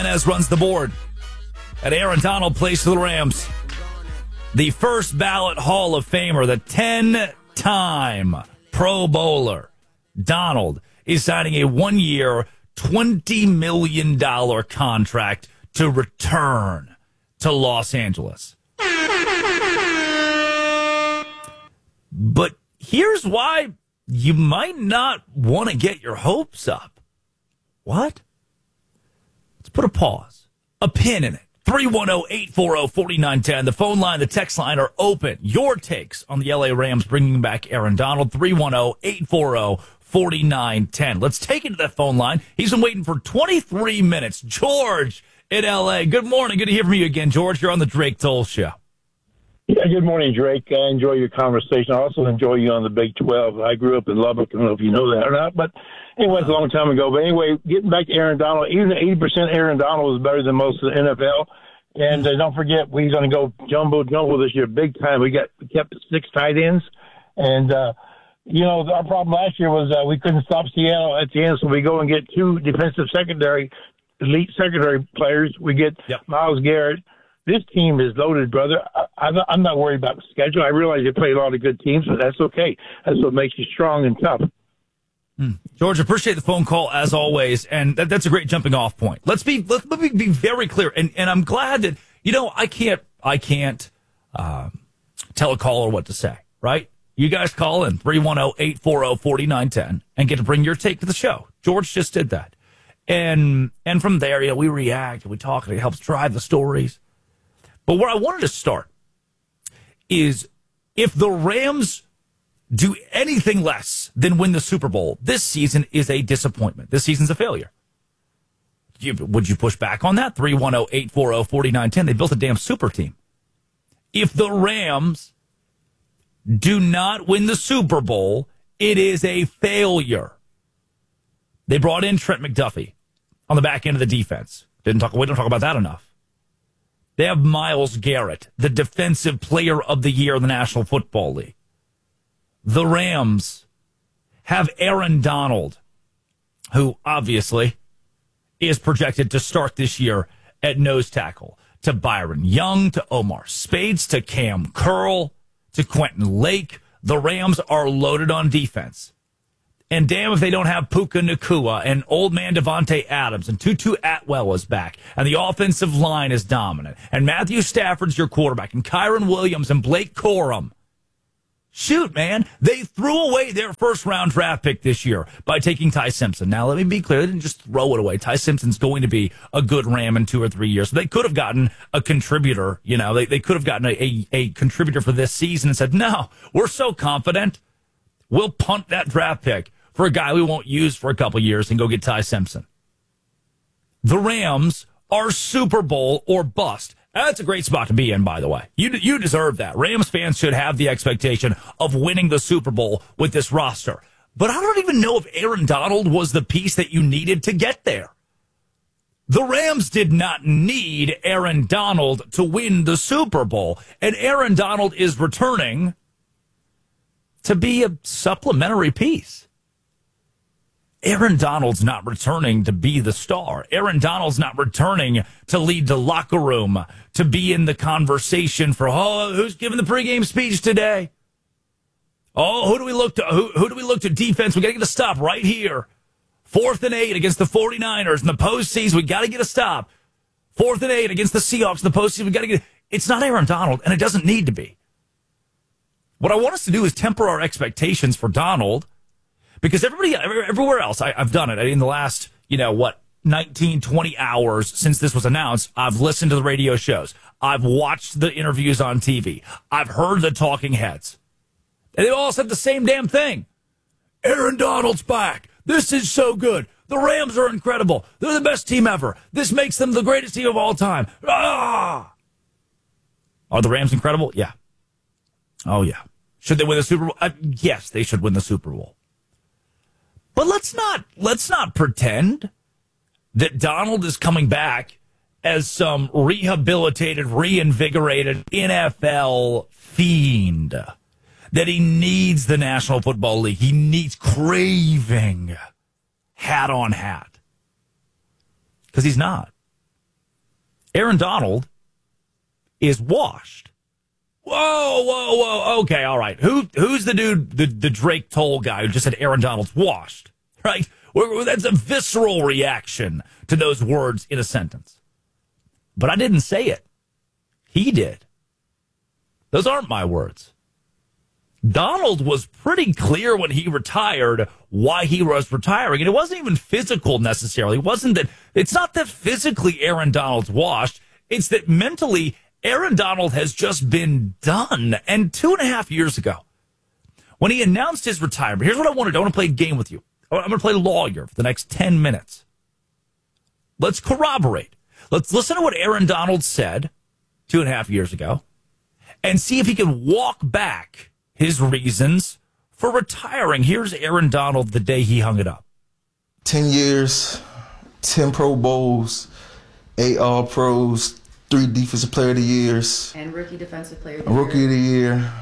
As runs the board. And Aaron Donald plays for the Rams. The first ballot Hall of Famer, the 10-time Pro Bowler, Donald, is signing a 1-year, $20 million contract to return to Los Angeles. But here's why you might not want to get your hopes up. What? Let's put a pause, a pin in it. 310-840-4910. The phone line, the text line are open. Your takes on the LA Rams bringing back Aaron Donald. 310-840-4910. Let's take it to that phone line. He's been waiting for 23 minutes. George in LA. Good morning. Good to hear from you again, George. You're on the Drake Toll Show. Yeah, good morning, Drake. I enjoy your conversation. I also enjoy you on the Big 12. I grew up in Lubbock. I don't know if you know that or not, but anyway, it's a long time ago. But anyway, getting back to Aaron Donald, even 80% Aaron Donald is better than most of the NFL. And don't forget, we're going to go jumbo this year, big time. We kept 6 tight ends. And, our problem last year was we couldn't stop Seattle at the end, so we go and get 2 defensive elite secondary players. We get Myles Garrett. This team is loaded, brother. I'm not worried about the schedule. I realize they play a lot of good teams, but that's okay. That's what makes you strong and tough. George, appreciate the phone call as always, and that's a great jumping off point. Let me be very clear, and I'm glad that I can't tell a caller what to say, right? You guys call in 310-840-4910 and get to bring your take to the show. George just did that, and from there, we react and we talk, and it helps drive the stories. But where I wanted to start is if the Rams do anything less than win the Super Bowl, this season is a disappointment. This season's a failure. Would you push back on that? 310-840-4910. They built a damn super team. If the Rams do not win the Super Bowl, it is a failure. They brought in Trent McDuffie on the back end of the defense. We don't talk about that enough. They have Myles Garrett, the defensive player of the year in the National Football League. The Rams have Aaron Donald, who obviously is projected to start this year at nose tackle, to Byron Young, to Omar Spades, to Cam Curl, to Quentin Lake. The Rams are loaded on defense. And damn if they don't have Puka Nacua and old man Devontae Adams, and Tutu Atwell is back, and the offensive line is dominant, and Matthew Stafford's your quarterback, and Kyron Williams and Blake Corum. Shoot, man, they threw away their first-round draft pick this year by taking Ty Simpson. Now, let me be clear, they didn't just throw it away. Ty Simpson's going to be a good Ram in 2 or 3 years. So they could have gotten a contributor, they could have gotten a contributor for this season and said, no, we're so confident, we'll punt that draft pick for a guy we won't use for a couple years and go get Ty Simpson. The Rams are Super Bowl or bust. That's a great spot to be in, by the way. You deserve that. Rams fans should have the expectation of winning the Super Bowl with this roster. But I don't even know if Aaron Donald was the piece that you needed to get there. The Rams did not need Aaron Donald to win the Super Bowl. And Aaron Donald is returning to be a supplementary piece. Aaron Donald's not returning to be the star. Aaron Donald's not returning to lead the locker room, to be in the conversation for, who's giving the pregame speech today? Who do we look to? Who do we look to defense? We got to get a stop right here. 4th and 8 against the 49ers in the postseason. We got to get a stop. 4th and 8 against the Seahawks in the postseason. We got to get. It's not Aaron Donald, and it doesn't need to be. What I want us to do is temper our expectations for Donald. Because everywhere else, I've done it in the last, 19, 20 hours since this was announced. I've listened to the radio shows. I've watched the interviews on TV. I've heard the talking heads. And they all said the same damn thing. Aaron Donald's back. This is so good. The Rams are incredible. They're the best team ever. This makes them the greatest team of all time. Ah! Are the Rams incredible? Yeah. Oh, yeah. Should they win the Super Bowl? Yes, they should win the Super Bowl. But let's not pretend that Donald is coming back as some rehabilitated, reinvigorated NFL fiend. That he needs the National Football League. He needs craving hat on hat. Because he's not. Aaron Donald is washed. Whoa. Okay, all right. Who's the dude, the Drake Toll guy who just said Aaron Donald's washed? Right? That's a visceral reaction to those words in a sentence. But I didn't say it. He did. Those aren't my words. Donald was pretty clear when he retired why he was retiring. And it wasn't even physical necessarily. It's not that physically Aaron Donald's washed. It's that mentally Aaron Donald has just been done. And 2.5 years ago, when he announced his retirement, here's what I want to do. I want to play a game with you. I'm going to play lawyer for the next 10 minutes. Let's corroborate. Let's listen to what Aaron Donald said 2.5 years ago and see if he can walk back his reasons for retiring. Here's Aaron Donald the day he hung it up. 10 years, 10 Pro Bowls, 8 All-Pros, 3 Defensive Player of the Years. And Rookie Defensive Player of the Year. Rookie of the Year.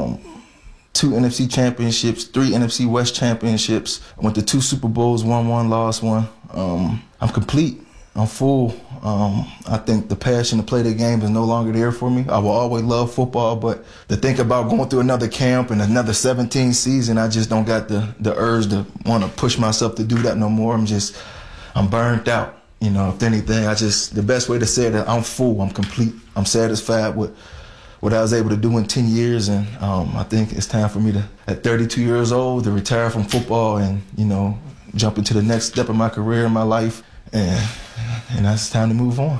2 NFC championships, 3 NFC West championships. I went to 2 Super Bowls, won one, lost one. I'm complete. I'm full. I think the passion to play the game is no longer there for me. I will always love football, but to think about going through another camp and another 17 season, I just don't got the urge to want to push myself to do that no more. I'm burnt out. You know, if anything, the best way to say it is I'm full, I'm complete. I'm satisfied with what I was able to do in 10 years, and I think it's time for me to, at 32 years old, to retire from football and, you know, jump into the next step of my career in my life, and that's time to move on.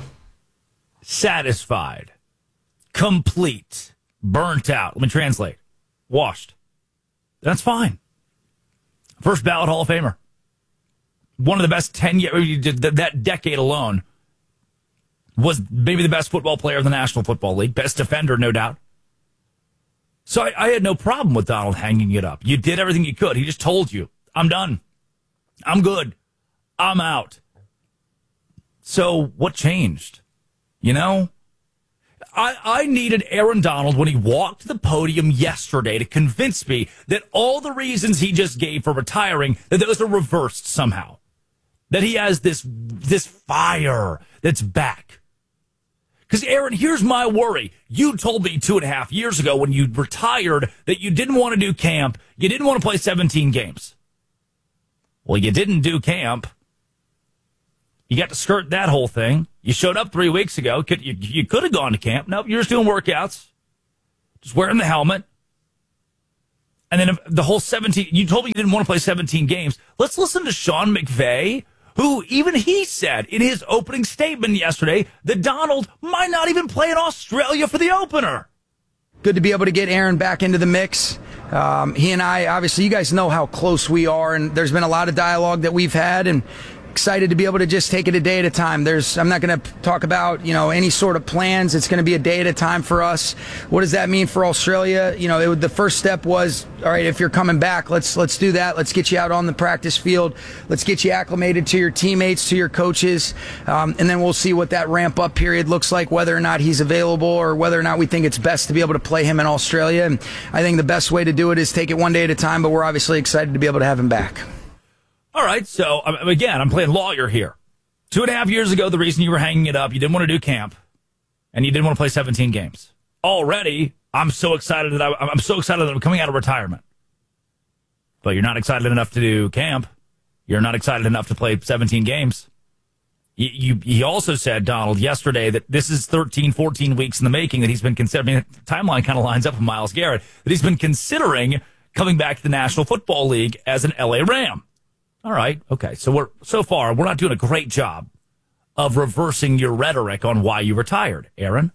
Satisfied, complete, burnt out. Let me translate. Washed. That's fine. First ballot Hall of Famer. One of the best 10 years, that decade alone, was maybe the best football player in the National Football League. Best defender, no doubt. So I had no problem with Donald hanging it up. You did everything you could. He just told you, I'm done. I'm good. I'm out. So what changed? You know? I needed Aaron Donald when he walked to the podium yesterday to convince me that all the reasons he just gave for retiring, that those are reversed somehow. That he has this fire that's back. Because, Aaron, here's my worry. You told me 2.5 years ago when you retired that you didn't want to do camp. You didn't want to play 17 games. Well, you didn't do camp. You got to skirt that whole thing. You showed up 3 weeks ago. You could have gone to camp. Nope, you're just doing workouts. Just wearing the helmet. And then the whole 17, you told me you didn't want to play 17 games. Let's listen to Sean McVay, who even he said in his opening statement yesterday that Donald might not even play in Australia for the opener. Good to be able to get Aaron back into the mix. He and I, obviously, you guys know how close we are, and there's been a lot of dialogue that we've had, and excited to be able to just take it a day at a time. I'm not going to talk about, any sort of plans. It's going to be a day at a time for us. What does that mean for Australia? The first step was, all right, if you're coming back, let's do that. Let's get you out on the practice field. Let's get you acclimated to your teammates, to your coaches. And then we'll see what that ramp up period looks like, whether or not he's available or whether or not we think it's best to be able to play him in Australia. And I think the best way to do it is take it one day at a time, but we're obviously excited to be able to have him back. All right, so, again, I'm playing lawyer here. 2.5 years ago, the reason you were hanging it up, you didn't want to do camp, and you didn't want to play 17 games. Already, I'm so excited that I'm coming out of retirement. But you're not excited enough to do camp. You're not excited enough to play 17 games. He also said, Donald, yesterday that this is 13, 14 weeks in the making that he's been considering. The timeline kind of lines up with Myles Garrett, that he's been considering coming back to the National Football League as an LA Ram. All right, okay. So we're not doing a great job of reversing your rhetoric on why you retired, Aaron.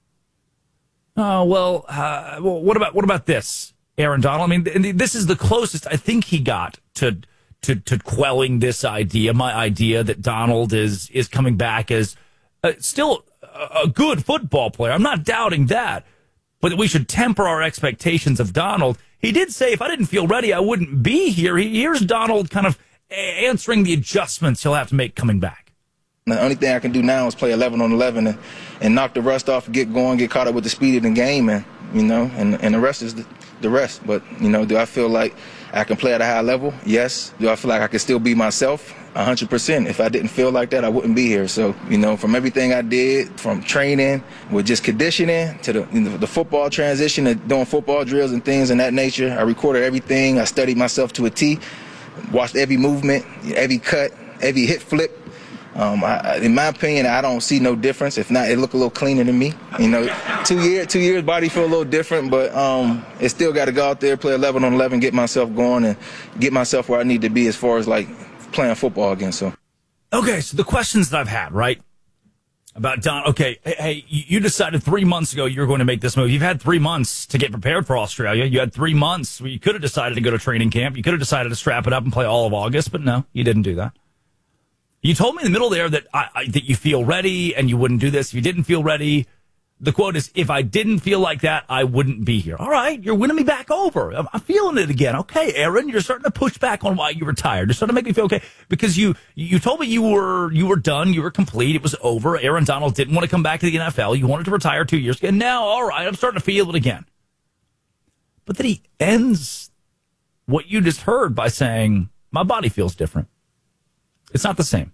What about this, Aaron Donald? I mean, this is the closest I think he got to quelling this idea, my idea that Donald is coming back as still a good football player. I'm not doubting that, but that we should temper our expectations of Donald. He did say, if I didn't feel ready, I wouldn't be here. Here's Donald kind of answering the adjustments he'll have to make coming back. The only thing I can do now is play 11 on 11 and knock the rust off, get going, get caught up with the speed of the game, and the rest is the rest. But, do I feel like I can play at a high level? Yes. Do I feel like I can still be myself? 100%. If I didn't feel like that, I wouldn't be here. So, from everything I did, from training with just conditioning to the football transition to doing football drills and things in that nature, I recorded everything. I studied myself to a T, watched every movement, every cut, every hit flip. In my opinion, I don't see no difference. If not, it look a little cleaner than me. 2 years, body feel a little different, but it still got to go out there, play 11 on 11, get myself going, and get myself where I need to be as far as like playing football again. So, okay, so the questions that I've had, right, about Don. Okay, hey, you decided 3 months ago you were going to make this move. You've had 3 months to get prepared for Australia. You had 3 months where you could have decided to go to training camp. You could have decided to strap it up and play all of August, but no, you didn't do that. You told me in the middle there that that you feel ready and you wouldn't do this if you didn't feel ready. The quote is, if I didn't feel like that, I wouldn't be here. All right, you're winning me back over. I'm feeling it again. Okay, Aaron, you're starting to push back on why you retired. You're starting to make me feel okay because you told me you were done, you were complete, it was over. Aaron Donald didn't want to come back to the NFL. You wanted to retire 2 years ago. And now, all right, I'm starting to feel it again. But then he ends what you just heard by saying, my body feels different. It's not the same.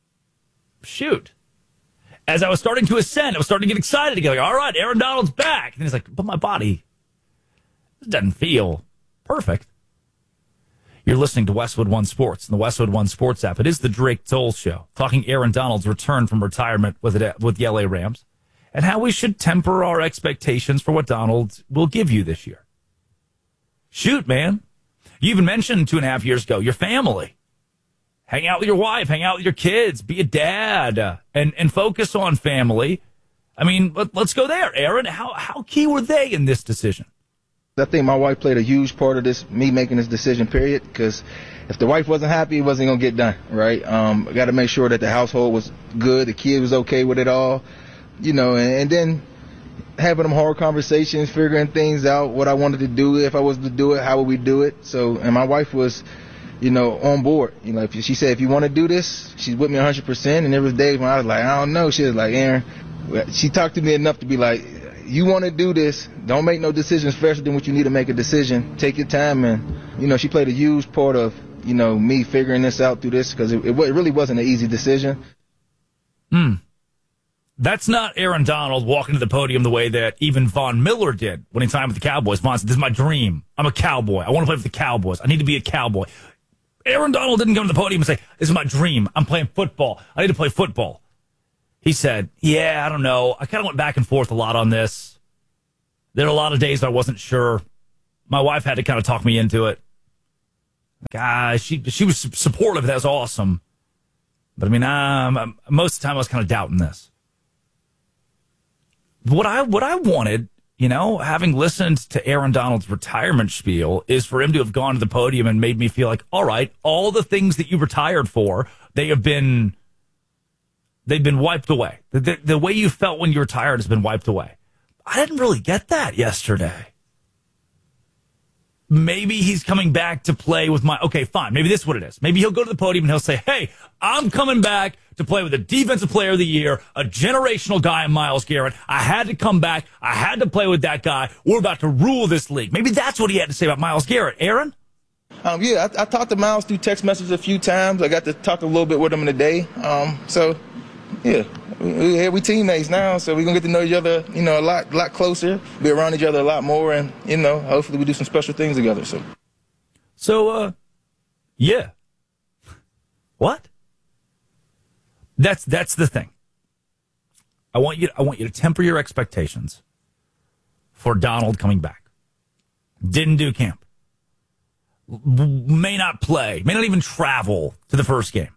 Shoot. As I was starting to ascend, I was starting to get excited again. Like, all right, Aaron Donald's back. And he's like, but my body doesn't feel perfect. You're listening to Westwood One Sports and the Westwood One Sports app. It is the Drake Toll Show, talking Aaron Donald's return from retirement with the LA Rams and how we should temper our expectations for what Donald will give you this year. Shoot, man. You even mentioned 2.5 years ago, your family. Hang out with your wife, hang out with your kids, be a dad, and focus on family. I mean, let's go there. Aaron, how key were they in this decision? I think my wife played a huge part of this, me making this decision, period, because if the wife wasn't happy, it wasn't going to get done, right? I got to make sure that the household was good, the kid was okay with it all, and then having them hard conversations, figuring things out, what I wanted to do, if I was to do it, how would we do it? So, and my wife was on board. If she said, if you want to do this, she's with me 100%. And there was days when I was like, I don't know. She was like, Aaron, she talked to me enough to be like, you want to do this, don't make no decisions faster than what you need to make a decision. Take your time. And, she played a huge part of, me figuring this out through this because it really wasn't an easy decision. That's not Aaron Donald walking to the podium the way that even Von Miller did when he signed with the Cowboys. Von said, this is my dream. I'm a Cowboy. I want to play for the Cowboys. I need to be a Cowboy. Aaron Donald didn't come to the podium and say, this is my dream. I'm playing football. I need to play football. He said, yeah, I don't know. I kind of went back and forth a lot on this. There were a lot of days I wasn't sure. My wife had to kind of talk me into it. Gosh, she was supportive. That was awesome. But I mean, most of the time I was kind of doubting this. What I wanted, having listened to Aaron Donald's retirement spiel, is for him to have gone to the podium and made me feel like, all right, all the things that you retired for, they've been wiped away. The way you felt when you retired has been wiped away. I didn't really get that yesterday. Maybe he's coming back to play with okay, fine. Maybe this is what it is. Maybe he'll go to the podium and he'll say, hey, I'm coming back to play with the Defensive Player of the Year, a generational guy in Myles Garrett. I had to come back. I had to play with that guy. We're about to rule this league. Maybe that's what he had to say about Myles Garrett. Aaron? Yeah, I talked to Myles through text messages a few times. I got to talk a little bit with him today. So, yeah, we teammates now, so we're going to get to know each other, a lot closer, be around each other a lot more, and, hopefully we do some special things together. So, yeah. What? That's the thing. I want you to temper your expectations for Donald coming back. Didn't do camp. May not play. May not even travel to the first game.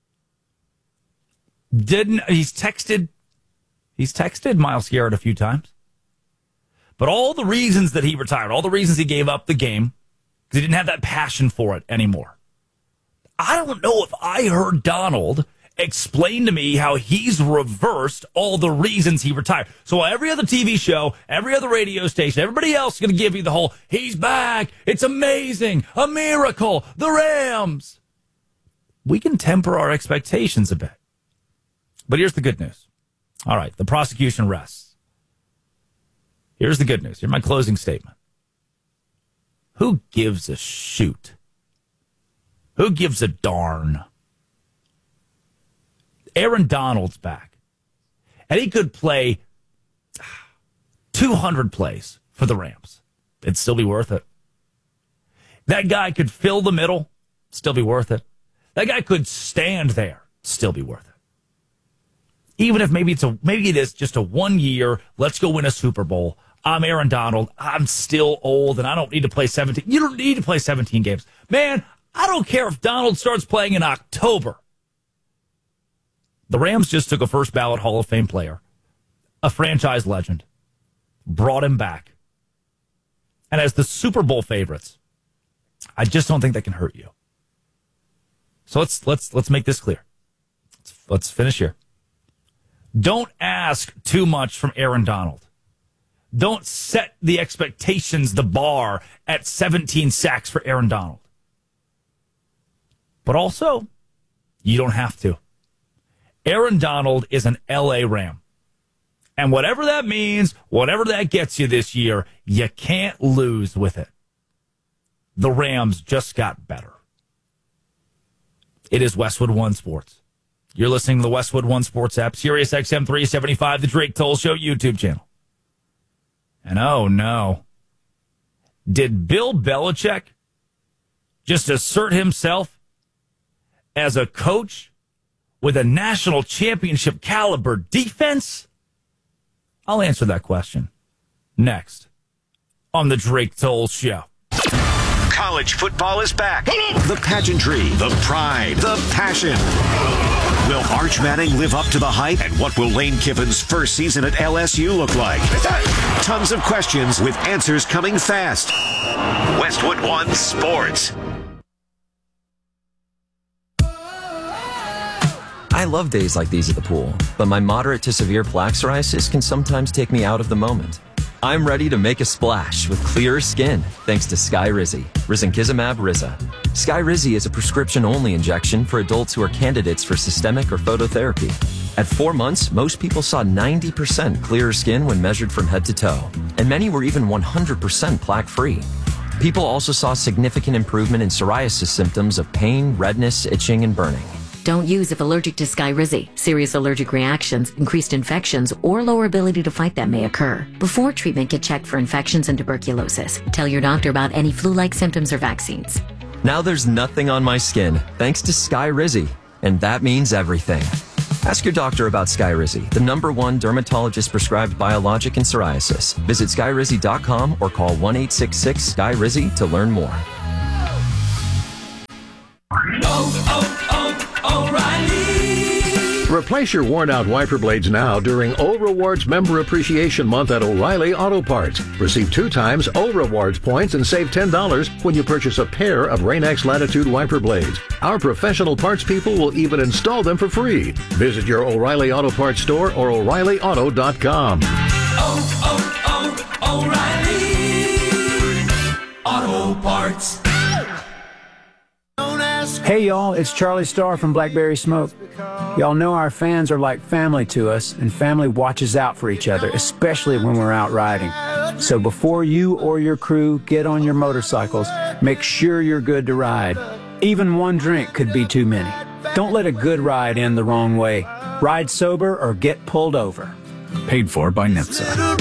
He's texted Myles Garrett a few times. But all the reasons that he retired, all the reasons he gave up the game, because he didn't have that passion for it anymore. I don't know if I heard Donald explain to me how he's reversed all the reasons he retired. So every other TV show, every other radio station, everybody else is going to give you the whole, he's back, it's amazing, a miracle, the Rams. We can temper our expectations a bit. But here's the good news. All right, the prosecution rests. Here's the good news. Here's my closing statement. Who gives a shoot? Who gives a darn? Aaron Donald's back. And he could play 200 plays for the Rams. It'd still be worth it. That guy could fill the middle, still be worth it. That guy could stand there, still be worth it. Even if maybe it is just a 1 year, let's go win a Super Bowl. I'm Aaron Donald. I'm still old, and I don't need to play 17. You don't need to play 17 games. Man, I don't care if Donald starts playing in October. The Rams just took a first ballot Hall of Fame player, a franchise legend, brought him back. And as the Super Bowl favorites, I just don't think that can hurt you. So let's make this clear. Let's finish here. Don't ask too much from Aaron Donald. Don't set the expectations, the bar, at 17 sacks for Aaron Donald. But also, you don't have to. Aaron Donald is an L.A. Ram. And whatever that means, whatever that gets you this year, you can't lose with it. The Rams just got better. It is Westwood One Sports. You're listening to the Westwood One Sports app, Sirius XM 375, the Drake Toll Show YouTube channel. And oh no, did Bill Belichick just assert himself as a coach with a national championship caliber defense? I'll answer that question next on the Drake Toll Show. College football is back. The pageantry, the pride, the passion. Will Arch Manning live up to the hype? And what will Lane Kiffin's first season at LSU look like? Tons of questions with answers coming fast. Westwood One Sports. I love days like these at the pool, but my moderate to severe plaque psoriasis can sometimes take me out of the moment. I'm ready to make a splash with clearer skin thanks to Skyrizi, Risankizumab Riza. Skyrizi is a prescription-only injection for adults who are candidates for systemic or phototherapy. At 4 months, most people saw 90% clearer skin when measured from head to toe, and many were even 100% plaque-free. People also saw significant improvement in psoriasis symptoms of pain, redness, itching, and burning. Don't use if allergic to Skyrizi. Serious allergic reactions, increased infections, or lower ability to fight them may occur. Before treatment, get checked for infections and tuberculosis. Tell your doctor about any flu-like symptoms or vaccines. Now there's nothing on my skin thanks to Skyrizi, and that means everything. Ask your doctor about Skyrizi, the #1 dermatologist-prescribed biologic in psoriasis. Visit Skyrizi.com or call 1-866-SKYRIZI to learn more. O'Reilly. Replace your worn-out wiper blades now during O Rewards Member Appreciation Month at O'Reilly Auto Parts. Receive 2 times O Rewards points and save $10 when you purchase a pair of Rain-X Latitude wiper blades. Our professional parts people will even install them for free. Visit your O'Reilly Auto Parts store or O'ReillyAuto.com. O'Reilly Auto Parts. Hey y'all, it's Charlie Starr from Blackberry Smoke. Y'all know our fans are like family to us, and family watches out for each other, especially when we're out riding. So before you or your crew get on your motorcycles, make sure you're good to ride. Even one drink could be too many. Don't let a good ride end the wrong way. Ride sober or get pulled over. Paid for by NHTSA.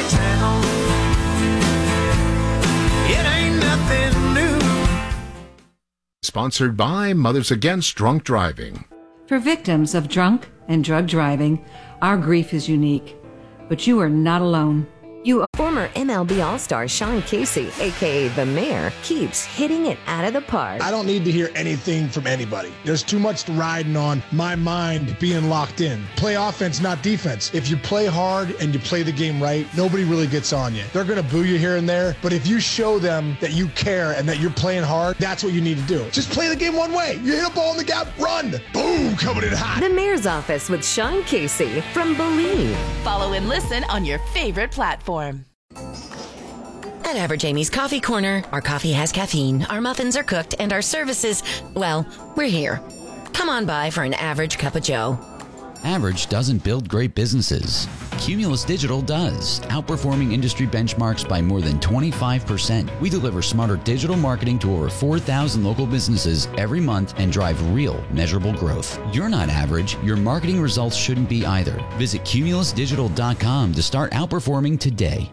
Sponsored by Mothers Against Drunk Driving. For victims of drunk and drug driving, our grief is unique. But you are not alone. Former MLB All-Star Sean Casey, a.k.a. The Mayor, keeps hitting it out of the park. I don't need to hear anything from anybody. There's too much riding on my mind being locked in. Play offense, not defense. If you play hard and you play the game right, nobody really gets on you. They're going to boo you here and there, but if you show them that you care and that you're playing hard, that's what you need to do. Just play the game one way. You hit a ball in the gap, run. Boom, coming in hot. The Mayor's Office with Sean Casey from Believe. Follow and listen on your favorite platform. At Average Amy's Coffee Corner, our coffee has caffeine, our muffins are cooked, and our services, well, we're here. Come on by for an average cup of joe. Average doesn't build great businesses. Cumulus Digital does, outperforming industry benchmarks by more than 25%. We deliver smarter digital marketing to over 4,000 local businesses every month and drive real, measurable growth. You're not average. Your marketing results shouldn't be either. Visit cumulusdigital.com to start outperforming today.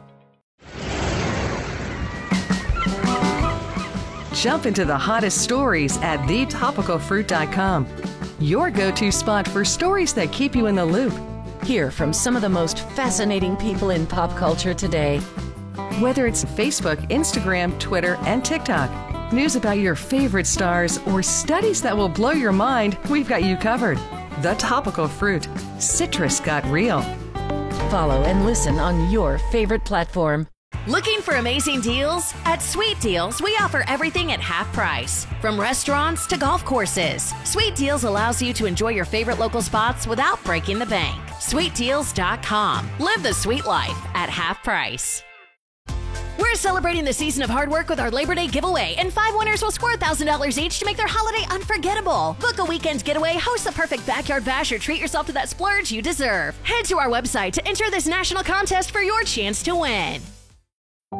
Jump into the hottest stories at thetopicalfruit.com. Your go-to spot for stories that keep you in the loop. Hear from some of the most fascinating people in pop culture today. Whether it's Facebook, Instagram, Twitter, and TikTok, news about your favorite stars, or studies that will blow your mind, we've got you covered. The Topical Fruit. Citrus got real. Follow and listen on your favorite platform. Looking for amazing deals? At Sweet Deals, we offer everything at half price. From restaurants to golf courses, Sweet Deals allows you to enjoy your favorite local spots without breaking the bank. SweetDeals.com. Live the sweet life at half price. We're celebrating the season of hard work with our Labor Day giveaway, and 5 winners will score $1,000 each to make their holiday unforgettable. Book a weekend getaway, host the perfect backyard bash, or treat yourself to that splurge you deserve. Head to our website to enter this national contest for your chance to win.